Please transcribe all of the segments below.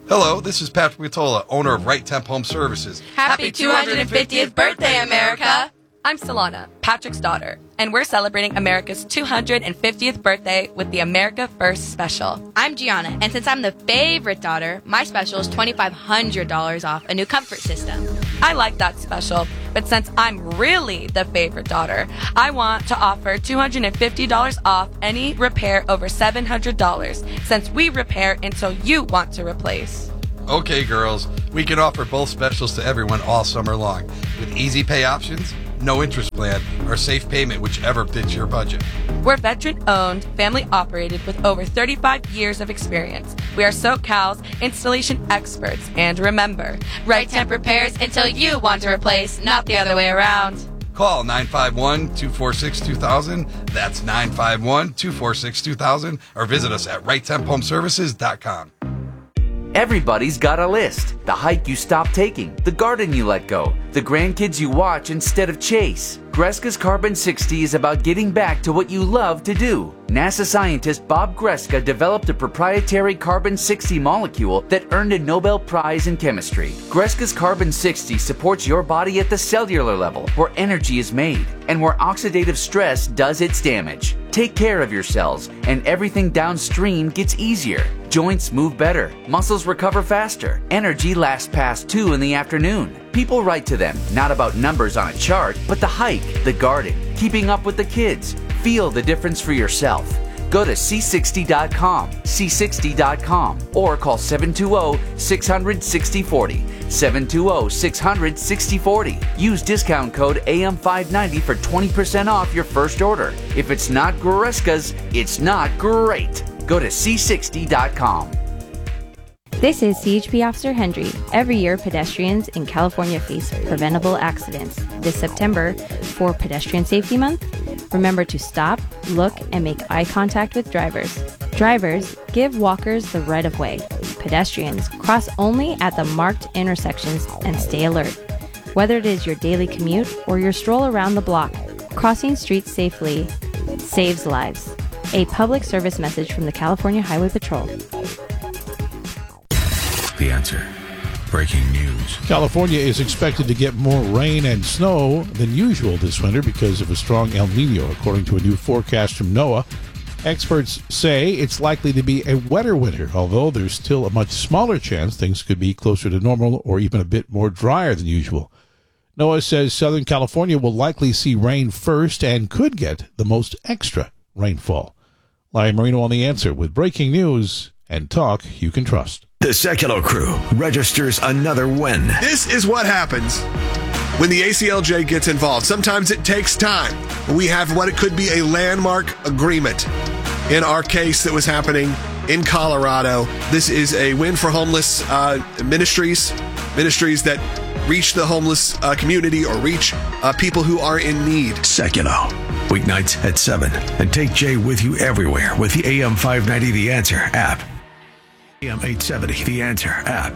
Hello, this is Patrick Vitola, owner of Right Temp Home Services. Happy 250th birthday, America! I'm Solana, Patrick's daughter, and we're celebrating America's 250th birthday with the America First Special. I'm Gianna, and since I'm the favorite daughter, my special is $2,500 off a new comfort system. I like that special, but since I'm really the favorite daughter, I want to offer $250 off any repair over $700, since we repair until you want to replace. Okay, girls, we can offer both specials to everyone all summer long, with easy pay options, no interest plan, or safe payment, whichever fits your budget. We're veteran-owned, family-operated with over 35 years of experience. We are SoCal's installation experts. And remember, Right Temp repairs until you want to replace, not the other way around. Call 951-246-2000. That's 951-246-2000. Or visit us at righttemphomeservices.com. Everybody's got a list. The hike you stopped taking, the garden you let go, the grandkids you watch instead of chase. Greska's Carbon 60 is about getting back to what you love to do. NASA scientist Bob Greska developed a proprietary Carbon 60 molecule that earned a Nobel Prize in chemistry. Greska's Carbon 60 supports your body at the cellular level, where energy is made, and where oxidative stress does its damage. Take care of your cells, and everything downstream gets easier. Joints move better, muscles recover faster, energy lasts past 2 in the afternoon. People write to them, not about numbers on a chart, but the hike, the garden, keeping up with the kids. Feel the difference for yourself. Go to C60.com, C60.com, or call 720-600-6040, 720-600-6040. Use discount code AM590 for 20% off your first order. If it's not Greska's, it's not great. Go to C60.com. This is CHP Officer Hendry. Every year, pedestrians in California face preventable accidents. This September, for Pedestrian Safety Month, remember to stop, look, and make eye contact with drivers. Drivers, give walkers the right of way. Pedestrians, cross only at the marked intersections and stay alert. Whether it is your daily commute or your stroll around the block, crossing streets safely saves lives. A public service message from the California Highway Patrol. The Answer. Breaking news. California is expected to get more rain and snow than usual this winter because of a strong El Nino, according to a new forecast from NOAA. Experts say it's likely to be a wetter winter, although there's still a much smaller chance things could be closer to normal or even a bit more drier than usual. NOAA says Southern California will likely see rain first and could get the most extra rainfall. Larry Marino on The Answer with breaking news and talk you can trust. The Sekulow Crew registers another win. This is what happens when the ACLJ gets involved. Sometimes it takes time. We have what it could be a landmark agreement. In our case that was happening in Colorado, this is a win for homeless ministries that reach the homeless community or reach people who are in need. Sekulow, weeknights at 7. And take Jay with you everywhere with the AM 590 The Answer app. AM 870 The Answer app.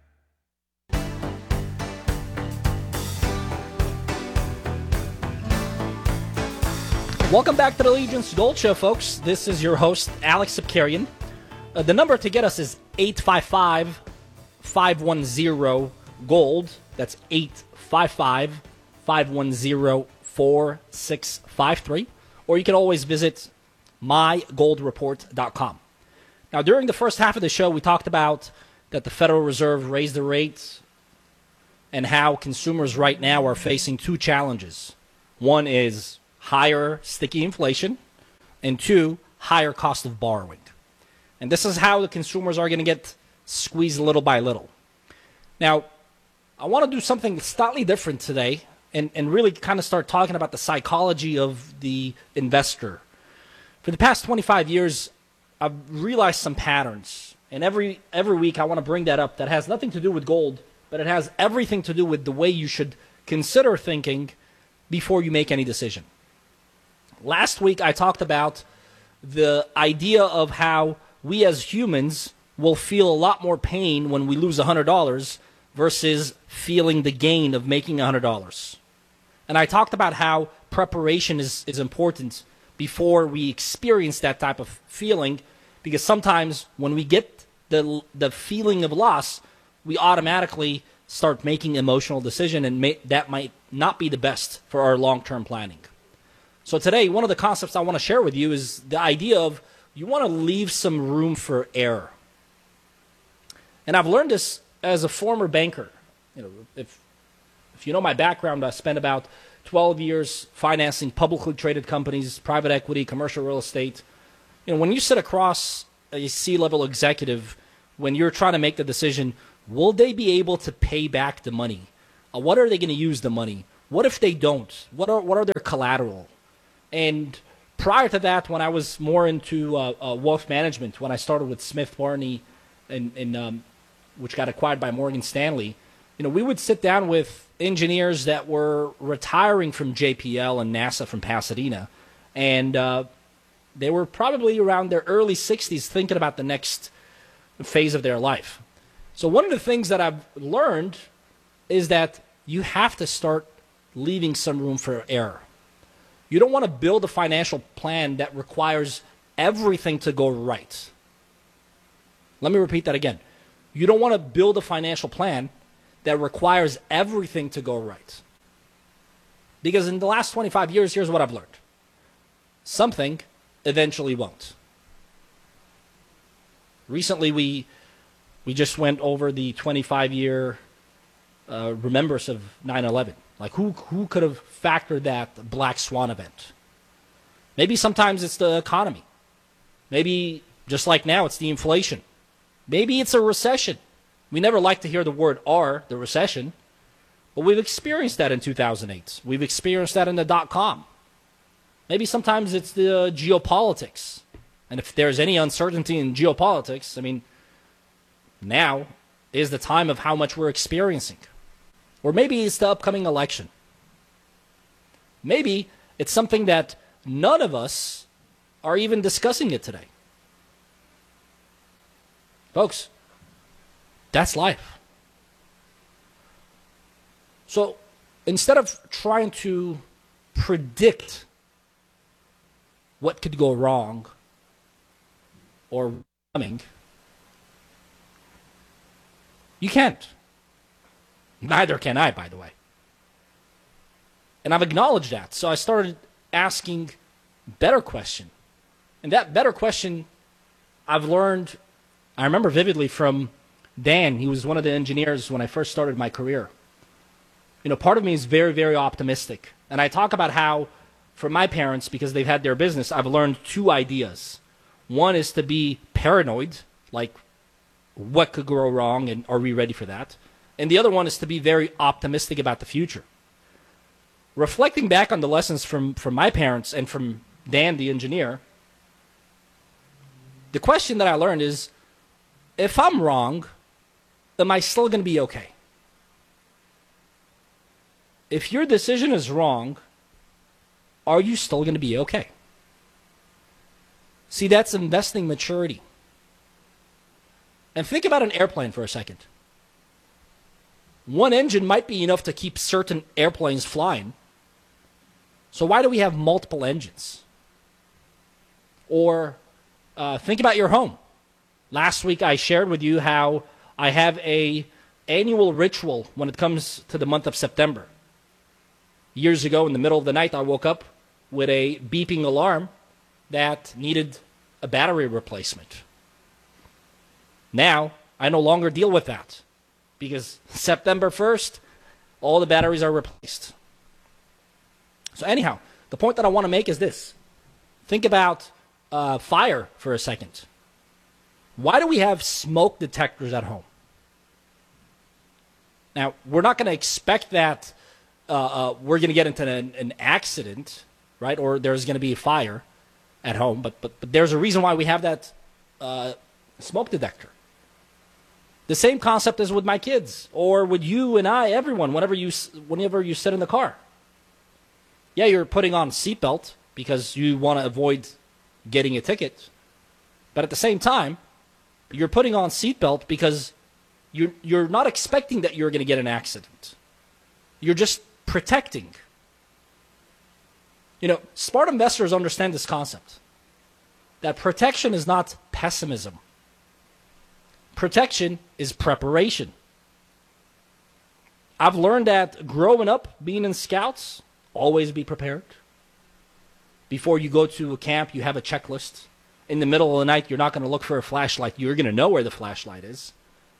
Welcome back to the Allegiance Gold Show, folks. This is your host, Alex Sapkarian. The number to get us is 855-510-GOLD. That's 855-510-4653. Or you can always visit mygoldreport.com. Now, during the first half of the show, we talked about that the Federal Reserve raised the rates and how consumers right now are facing two challenges. One is higher sticky inflation, and two, higher cost of borrowing. And this is how the consumers are going to get squeezed little by little. Now, I want to do something slightly different today and really kind of start talking about the psychology of the investor. For the past 25 years, I've realized some patterns, and every week I want to bring that up. That has nothing to do with gold, but it has everything to do with the way you should consider thinking before you make any decision. Last week I talked about the idea of how we as humans will feel a lot more pain when we lose $100 versus feeling the gain of making $100. And I talked about how preparation is important before we experience that type of feeling, because sometimes when we get the feeling of loss, we automatically start making emotional decision, and that might not be the best for our long-term planning. So today, one of the concepts I want to share with you is the idea of you want to leave some room for error. And I've learned this as a former banker. If you know my background, I spent about 12 years financing publicly traded companies, private equity, commercial real estate. When you sit across a C-level executive, when you're trying to make the decision, will they be able to pay back the money? What are they going to use the money? What if they don't? What are their collateral? And prior to that, when I was more into wealth management, when I started with Smith Barney, which got acquired by Morgan Stanley, we would sit down with engineers that were retiring from JPL and NASA from Pasadena, and they were probably around their early 60s thinking about the next phase of their life. So one of the things that I've learned is that you have to start leaving some room for error. You don't want to build a financial plan that requires everything to go right. Let me repeat that again. You don't want to build a financial plan that requires everything to go right. Because in the last 25 years, here's what I've learned. Something eventually won't. Recently, we just went over the 25-year remembrance of 9/11. Like, who could have factored that black swan event? Maybe sometimes it's the economy. Maybe, just like now, it's the inflation. Maybe it's a recession. We never like to hear the word R, the recession, but we've experienced that in 2008. We've experienced that in the dot-com. Maybe sometimes it's the geopolitics. And if there's any uncertainty in geopolitics, now is the time of how much we're experiencing. Or maybe it's the upcoming election. Maybe it's something that none of us are even discussing it today. Folks, that's life. So instead of trying to predict what could go wrong or coming, you can't. Neither can I, by the way. And I've acknowledged that. So I started asking better question. And that better question I've learned, I remember vividly from Dan. He was one of the engineers when I first started my career. Part of me is very, very optimistic. And I talk about how, from my parents, because they've had their business, I've learned two ideas. One is to be paranoid, like what could go wrong and are we ready for that? And the other one is to be very optimistic about the future. Reflecting back on the lessons from my parents and from Dan, the engineer, the question that I learned is, if I'm wrong, am I still going to be okay? If your decision is wrong, are you still going to be okay? See, that's investing maturity. And think about an airplane for a second. One engine might be enough to keep certain airplanes flying. So why do we have multiple engines? Or think about your home. Last week I shared with you how I have an annual ritual when it comes to the month of September. Years ago, in the middle of the night, I woke up with a beeping alarm that needed a battery replacement. Now, I no longer deal with that because September 1st, all the batteries are replaced. So anyhow, the point that I want to make is this. Think about fire for a second. Why do we have smoke detectors at home? Now, we're not going to expect that we're going to get into an accident, right? Or there's going to be a fire at home. But there's a reason why we have that smoke detector. The same concept as with my kids, or with you and I, everyone, whenever you sit in the car. Yeah, you're putting on a seatbelt because you want to avoid getting a ticket. But at the same time, you're putting on seatbelt because you're not expecting that you're going to get an accident. You're just protecting. Smart investors understand this concept. That protection is not pessimism. protection is preparation. I've learned that growing up, being in scouts, always be prepared. Before you go to a camp, you have a checklist. In the middle of the night, you're not going to look for a flashlight. You're going to know where the flashlight is.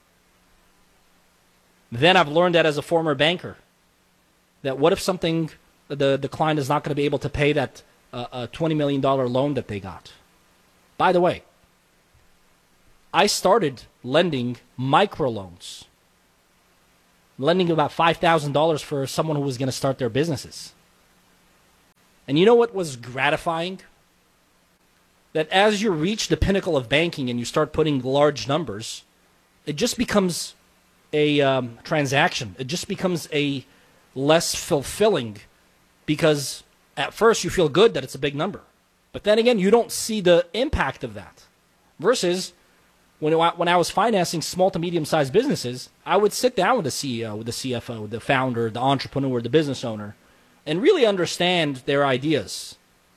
Then I've learned that as a former banker, that what if something, the client is not going to be able to pay that $20 million loan that they got. By the way, I started lending microloans, lending about $5,000 for someone who was going to start their businesses. And you know what was gratifying? That as you reach the pinnacle of banking and you start putting large numbers, it just becomes a transaction. It just becomes a less fulfilling, because at first you feel good that it's a big number. But then again, you don't see the impact of that. Versus when I was financing small to medium-sized businesses, I would sit down with the CEO, with the CFO, the founder, the entrepreneur, the business owner, and really understand their ideas.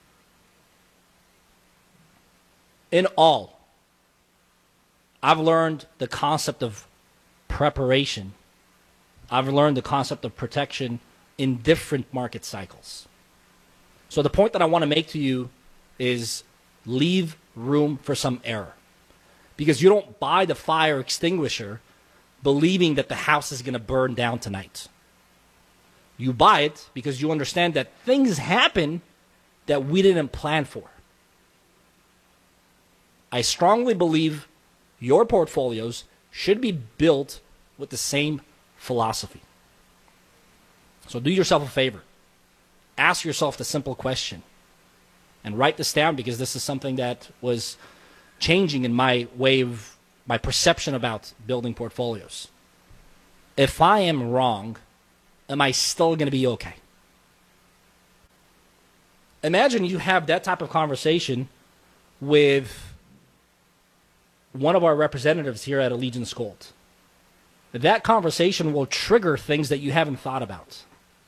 In all, I've learned the concept of preparation. I've learned the concept of protection in different market cycles. So the point that I want to make to you is leave room for some error. Because you don't buy the fire extinguisher believing that the house is going to burn down tonight. You buy it because you understand that things happen that we didn't plan for. I strongly believe your portfolios should be built with the same philosophy. So do yourself a favor. Ask yourself the simple question. And write this down, because this is something that was changing in my perception about building portfolios. If I am wrong, am I still going to be okay? Imagine you have that type of conversation with one of our representatives here at Allegiance Gold. That conversation will trigger things that you haven't thought about.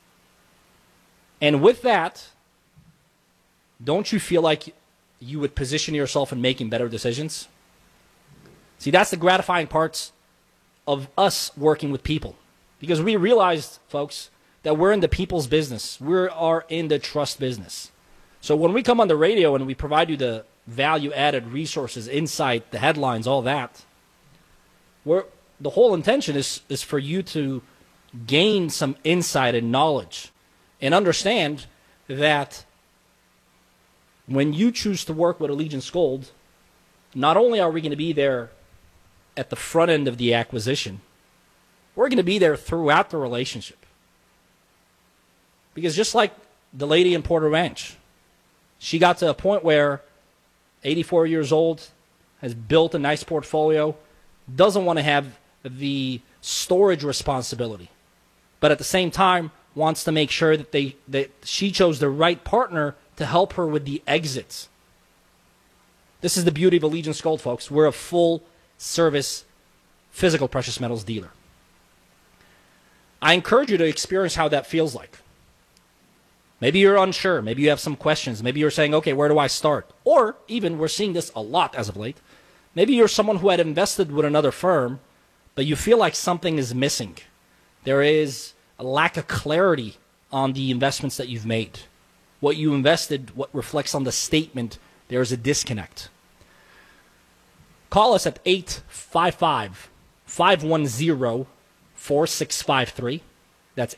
And with that, don't you feel like you would position yourself in making better decisions? See, that's the gratifying parts of us working with people. Because we realized, folks, that we're in the people's business. We are in the trust business. So when we come on the radio and we provide you the value-added resources, insight, the headlines, all that, the whole intention is for you to gain some insight and knowledge and understand that when you choose to work with Allegiance Gold, not only are we going to be there at the front end of the acquisition, we're going to be there throughout the relationship. Because just like the lady in Porter Ranch, she got to a point where 84 years old, has built a nice portfolio, doesn't want to have the storage responsibility, but at the same time wants to make sure that she chose the right partner to help her with the exits. This is the beauty of Allegiance Gold, folks. We're a full-service physical precious metals dealer. I encourage you to experience how that feels like. Maybe you're unsure. Maybe you have some questions. Maybe you're saying, okay, where do I start? Or even, we're seeing this a lot as of late, maybe you're someone who had invested with another firm, but you feel like something is missing. There is a lack of clarity on the investments that you've made. What you invested, what reflects on the statement, there's a disconnect. Call us at 855-510-4653. That's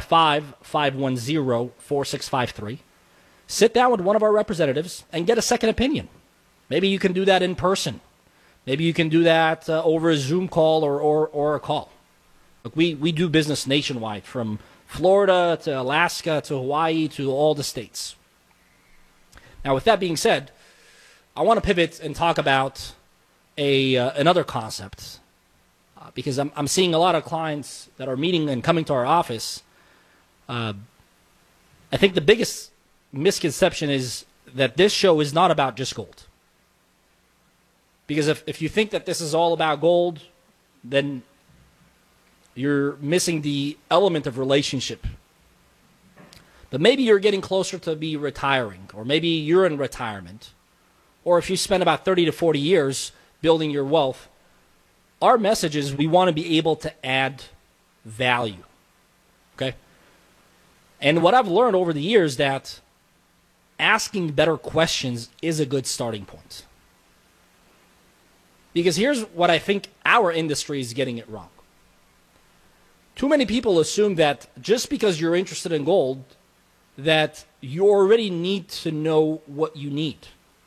855-510-4653. Sit down with one of our representatives and get a second opinion. Maybe you can do that in person. Maybe you can do that over a Zoom call or a call. Look, we do business nationwide, from Florida to Alaska to Hawaii to all the states. Now, with that being said, I want to pivot and talk about another concept. Because I'm seeing a lot of clients that are meeting and coming to our office. I think the biggest misconception is that this show is not about just gold. Because if you think that this is all about gold, then you're missing the element of relationship. But maybe you're getting closer to be retiring, or maybe you're in retirement. Or if you spend about 30 to 40 years building your wealth, our message is we want to be able to add value. Okay? And what I've learned over the years that asking better questions is a good starting point. Because here's what I think our industry is getting it wrong. Too many people assume that just because you're interested in gold, that you already need to know what you need.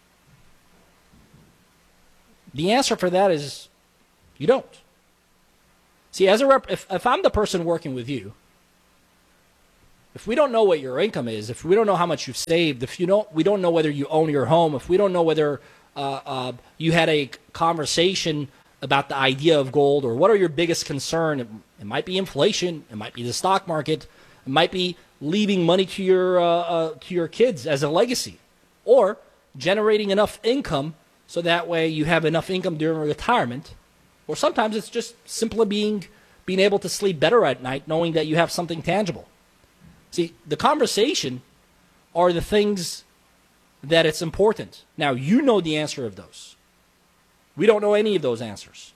The answer for that is you don't. See, as a if I'm the person working with you, if we don't know what your income is, if we don't know how much you've saved, we don't know whether you own your home, if we don't know whether you had a conversation about the idea of gold, or what are your biggest concern? It might be inflation, it might be the stock market, it might be leaving money to your kids as a legacy, or generating enough income so that way you have enough income during retirement, or sometimes it's just simply being able to sleep better at night, knowing that you have something tangible. See, the conversation are the things that it's important. Now, you know the answer of those. We don't know any of those answers.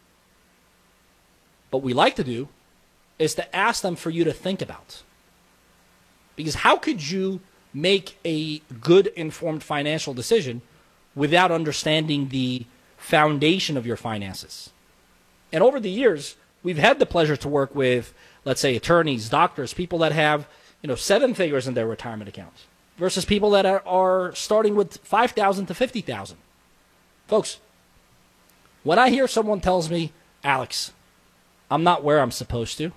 What we like to do is to ask them for you to think about. Because how could you make a good informed financial decision without understanding the foundation of your finances? And over the years, we've had the pleasure to work with, let's say, attorneys, doctors, people that have 7 figures in their retirement account versus people that are starting with 5,000 to 50,000. Folks, when I hear someone tells me, Alex, I'm not where I'm supposed to,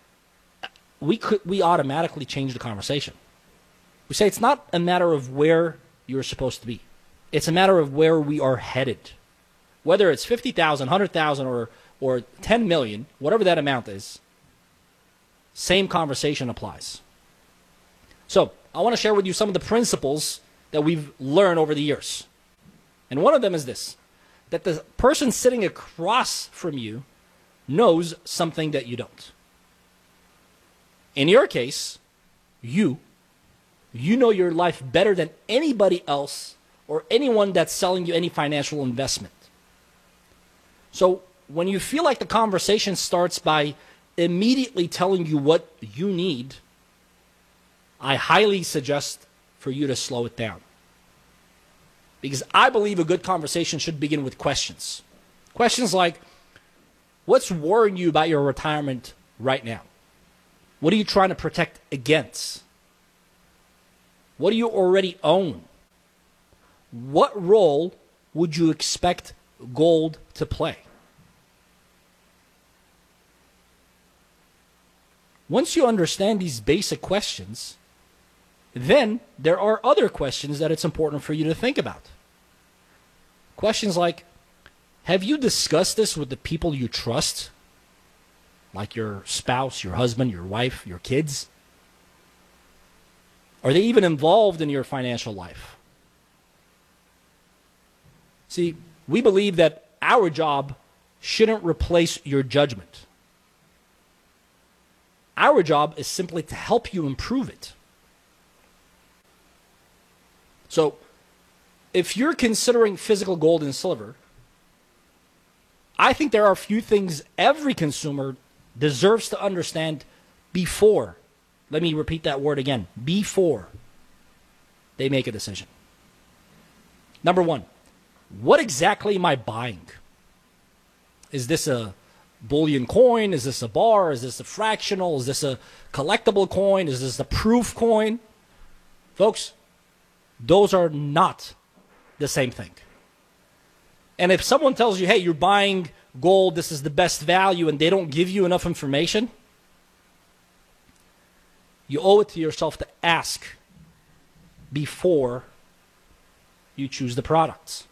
we automatically change the conversation. We say it's not a matter of where you're supposed to be. It's a matter of where we are headed. Whether it's 50,000, 100,000, or 10 million, whatever that amount is, same conversation applies. So, I want to share with you some of the principles that we've learned over the years. And one of them is this, that the person sitting across from you knows something that you don't. In your case, you know your life better than anybody else or anyone that's selling you any financial investment. So when you feel like the conversation starts by immediately telling you what you need, I highly suggest for you to slow it down. Because I believe a good conversation should begin with questions. Questions like, what's worrying you about your retirement right now? What are you trying to protect against? What do you already own? What role would you expect gold to play? Once you understand these basic questions, then there are other questions that it's important for you to think about. Questions like, have you discussed this with the people you trust? Like your spouse, your husband, your wife, your kids? Are they even involved in your financial life? See, we believe that our job shouldn't replace your judgment. Our job is simply to help you improve it. So, if you're considering physical gold and silver, I think there are a few things every consumer deserves to understand before, let me repeat that word again, before they make a decision. Number one, what exactly am I buying? Is this a bullion coin? Is this a bar? Is this a fractional? Is this a collectible coin? Is this a proof coin? Folks, those are not the same thing. And if someone tells you, hey, you're buying gold, this is the best value, and they don't give you enough information, you owe it to yourself to ask before you choose the products.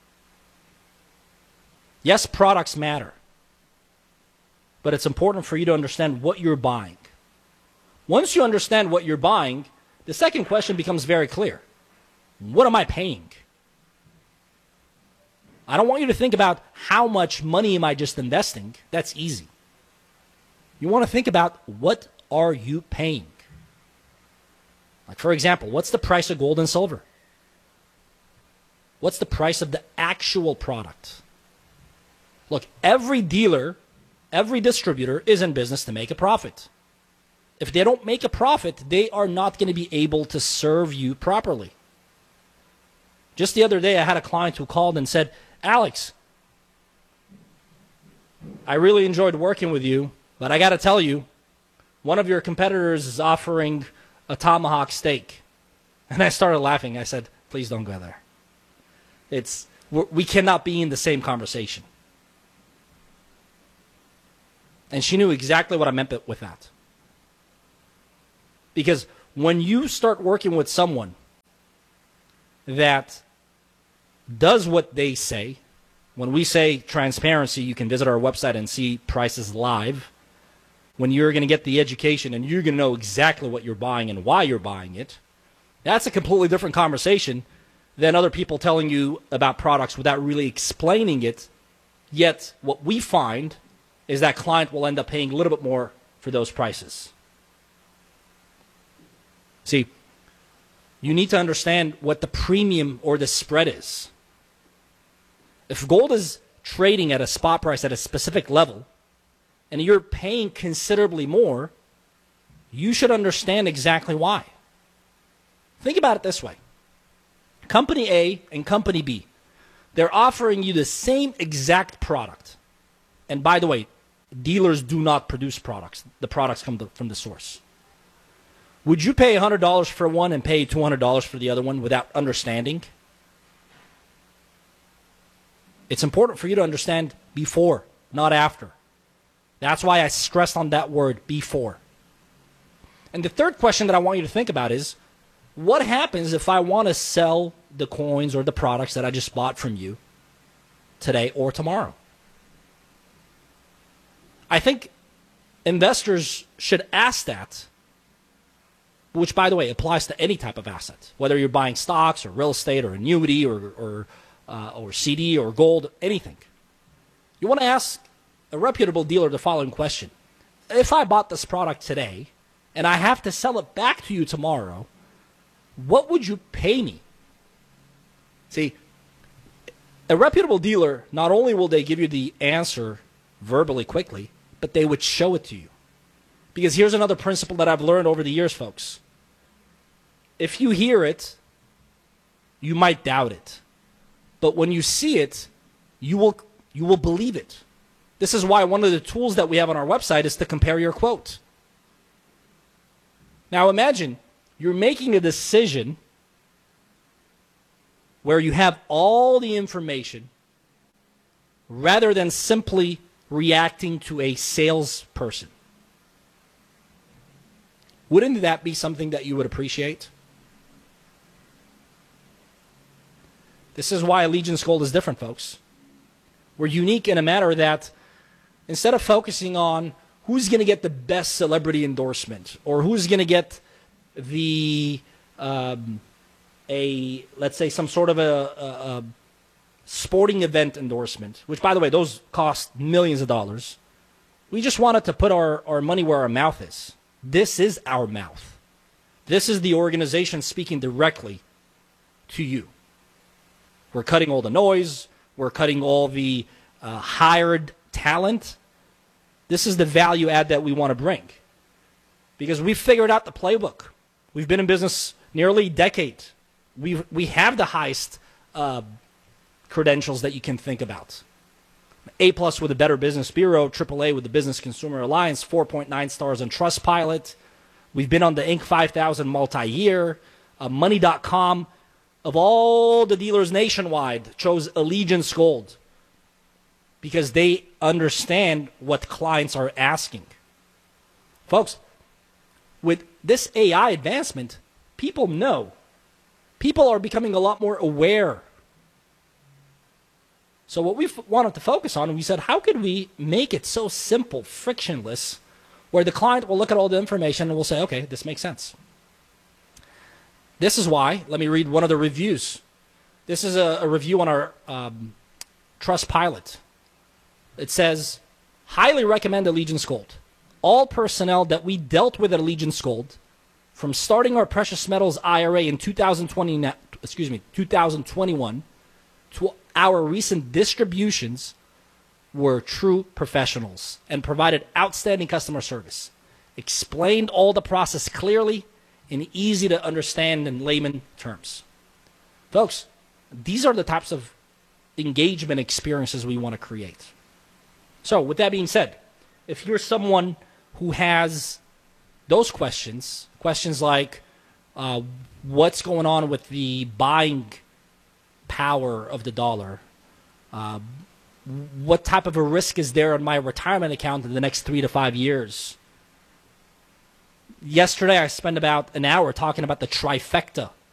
Yes, products matter, but it's important for you to understand what you're buying. Once you understand what you're buying, the second question becomes very clear. What am I paying? I don't want you to think about how much money am I just investing. That's easy. You want to think about what are you paying? Like, for example, what's the price of gold and silver? What's the price of the actual product? Look, every dealer, every distributor is in business to make a profit. If they don't make a profit, they are not going to be able to serve you properly. Just the other day, I had a client who called and said, Alex, I really enjoyed working with you, but I got to tell you, one of your competitors is offering a tomahawk steak. And I started laughing. I said, please don't go there. We cannot be in the same conversation. And she knew exactly what I meant with that. Because when you start working with someone that does what they say, when we say transparency, you can visit our website and see prices live. When you're going to get the education and you're going to know exactly what you're buying and why you're buying it, that's a completely different conversation than other people telling you about products without really explaining it. Yet what we find is that client will end up paying a little bit more for those prices. See, you need to understand what the premium or the spread is. If gold is trading at a spot price at a specific level, and you're paying considerably more, you should understand exactly why. Think about it this way. Company A and Company B, they're offering you the same exact product. And by the way, dealers do not produce products. The products come from the source. Would you pay $100 for one and pay $200 for the other one without understanding? It's important for you to understand before, not after. That's why I stressed on that word, before. And the third question that I want you to think about is, what happens if I want to sell the coins or the products that I just bought from you today or tomorrow? I think investors should ask that, which, by the way, applies to any type of asset, whether you're buying stocks or real estate or annuity or CD or gold, anything. You want to ask a reputable dealer the following question. If I bought this product today and I have to sell it back to you tomorrow, what would you pay me? See, a reputable dealer, not only will they give you the answer verbally quickly, but they would show it to you. Because here's another principle that I've learned over the years, folks. If you hear it, you might doubt it. But when you see it, you will believe it. This is why one of the tools that we have on our website is to compare your quote. Now imagine you're making a decision where you have all the information rather than simply reacting to a salesperson. Wouldn't that be something that you would appreciate? This is why Allegiance Gold is different, folks. We're unique in a matter that instead of focusing on who's going to get the best celebrity endorsement or who's going to get the let's say some sort of a sporting event endorsement, which, by the way, those cost millions of dollars. We just wanted to put our money where our mouth is. This is our mouth. This is the organization speaking directly to you. We're cutting all the noise. We're cutting all the hired talent. This is the value add that we want to bring. Because we've figured out the playbook. We've been in business nearly a decade. We have the highest credentials that you can think about. A+ with the Better Business Bureau, AAA with the Business Consumer Alliance, 4.9 stars on Trustpilot. We've been on the Inc. 5000 multi-year. Money.com, of all the dealers nationwide, chose Allegiance Gold because they understand what clients are asking. Folks, with this AI advancement, people know. People are becoming a lot more aware. So what we wanted to focus on, we said, how could we make it so simple, frictionless, where the client will look at all the information and will say, okay, this makes sense. This is why, let me read one of the reviews. This is a review on our Trustpilot. It says, highly recommend Allegiance Gold. All personnel that we dealt with at Allegiance Gold, from starting our precious metals IRA in 2021 to our recent distributions, were true professionals and provided outstanding customer service, explained all the process clearly in easy to understand in layman terms. Folks, these are the types of engagement experiences we want to create. So with that being said, if you're someone who has those questions like what's going on with the buying power of the dollar, what type of a risk is there on my retirement account in the next 3 to 5 years? Yesterday, I spent about an hour talking about the trifecta